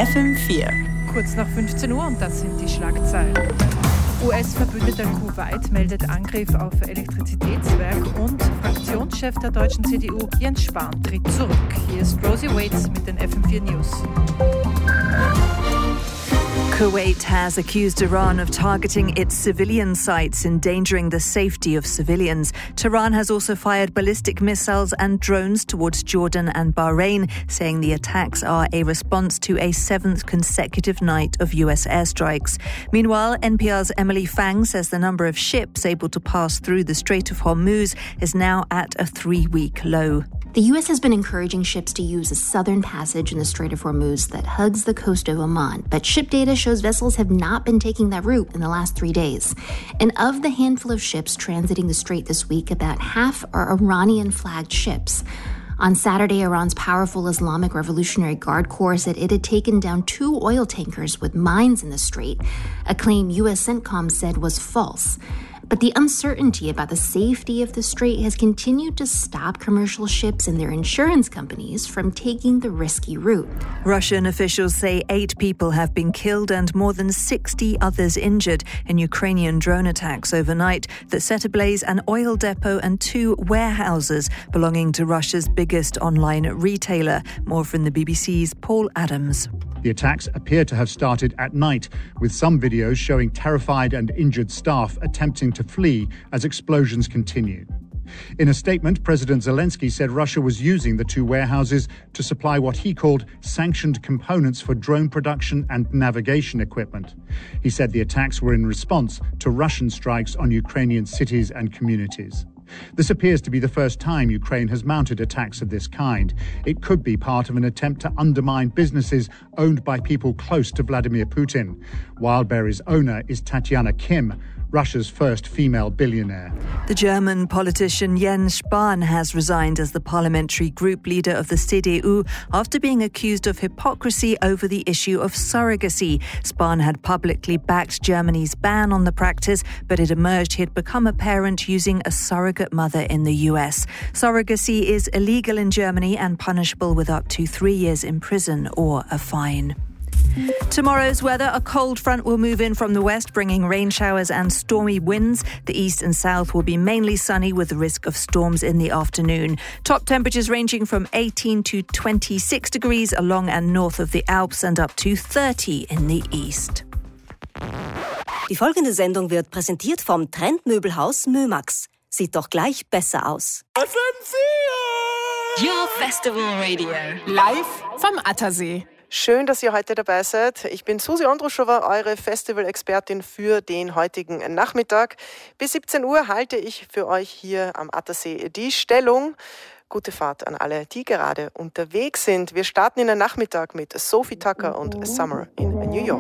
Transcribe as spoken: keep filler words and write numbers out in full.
F M vier. Kurz nach fünfzehn Uhr und das sind die Schlagzeilen. U S-Verbündeter Kuwait meldet Angriff auf Elektrizitätswerk und Fraktionschef der deutschen C D U Jens Spahn tritt zurück. Hier ist Rosie Waits mit den F M vier News. Kuwait has accused Iran of targeting its civilian sites, endangering the safety of civilians. Tehran has also fired ballistic missiles and drones towards Jordan and Bahrain, saying the attacks are a response to a seventh consecutive night of U S airstrikes. Meanwhile, N P R's Emily Fang says the number of ships able to pass through the Strait of Hormuz is now at a three-week low. The U S has been encouraging ships to use a southern passage in the Strait of Hormuz that hugs the coast of Oman, but ship data shows vessels have not been taking that route in the last three days. And of the handful of ships transiting the strait this week, about half are Iranian-flagged ships. On Saturday, Iran's powerful Islamic Revolutionary Guard Corps said it had taken down two oil tankers with mines in the strait, a claim U S CENTCOM said was false. But the uncertainty about the safety of the strait has continued to stop commercial ships and their insurance companies from taking the risky route. Russian officials say eight people have been killed and more than sixty others injured in Ukrainian drone attacks overnight that set ablaze an oil depot and two warehouses belonging to Russia's biggest online retailer. More from the B B C's Paul Adams. The attacks appear to have started at night, with some videos showing terrified and injured staff attempting to flee as explosions continue. In a statement, President Zelensky said Russia was using the two warehouses to supply what he called sanctioned components for drone production and navigation equipment. He said the attacks were in response to Russian strikes on Ukrainian cities and communities. This appears to be the first time Ukraine has mounted attacks of this kind. It could be part of an attempt to undermine businesses owned by people close to Vladimir Putin. Wildberry's owner is Tatiana Kim, Russia's first female billionaire. The German politician Jens Spahn has resigned as the parliamentary group leader of the C D U after being accused of hypocrisy over the issue of surrogacy. Spahn had publicly backed Germany's ban on the practice, but it emerged he had become a parent using a surrogate mother in the U S. Surrogacy is illegal in Germany and punishable with up to three years in prison or a fine. Tomorrow's weather, a cold front will move in from the west, bringing rain showers and stormy winds. The east and south will be mainly sunny with the risk of storms in the afternoon. Top temperatures ranging from eighteen to twenty-six degrees along and north of the Alps and up to thirty in the east. Die folgende Sendung wird präsentiert vom Trendmöbelhaus Mömax. Sieht doch gleich besser aus. F M vier! Your Festival Radio. Live vom Attersee. Schön, dass ihr heute dabei seid. Ich bin Susi Andruschowa, eure Festival-Expertin für den heutigen Nachmittag. Bis siebzehn Uhr halte ich für euch hier am Attersee die Stellung. Gute Fahrt an alle, die gerade unterwegs sind. Wir starten in den Nachmittag mit Sophie Tucker und Summer in New York.